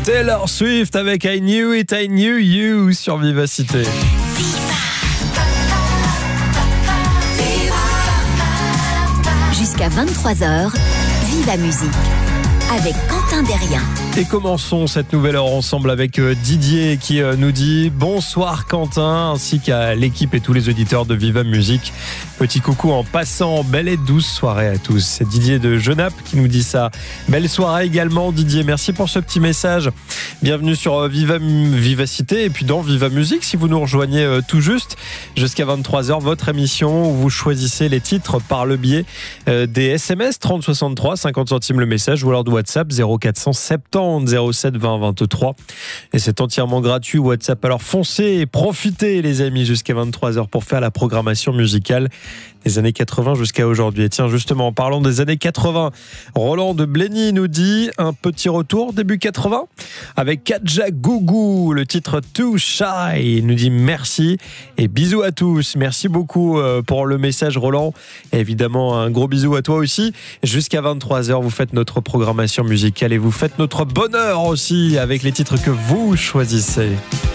Taylor Swift avec I Knew It, I Knew You sur Vivacité. Jusqu'à 23h, Viva Musique avec Quentin Derrien. Et commençons cette nouvelle heure ensemble avec Didier qui nous dit bonsoir Quentin, ainsi qu'à l'équipe et tous les auditeurs de Viva Musique. Petit coucou en passant, belle et douce soirée à tous. C'est Didier de Genappe qui nous dit ça. Belle soirée également Didier, merci pour ce petit message. Bienvenue sur Vivacité et puis dans Viva Musique si vous nous rejoignez tout juste. Jusqu'à 23h, votre émission où vous choisissez les titres par le biais des SMS 3063, 50 centimes le message ou alors de WhatsApp 0470 07 20 23. Et c'est entièrement gratuit WhatsApp. Alors foncez et profitez les amis jusqu'à 23h pour faire la programmation musicale des années 80 jusqu'à aujourd'hui. Et tiens, justement, en parlant des années 80, Roland de Blény nous dit un petit retour début 80 avec Kadja Gougou, le titre Too Shy. Il nous dit merci et bisous à tous. Merci beaucoup pour le message Roland. Et évidemment, un gros bisou à toi aussi. Jusqu'à 23h, vous faites notre programmation musicale et vous faites notre bonheur aussi avec les titres que vous choisissez.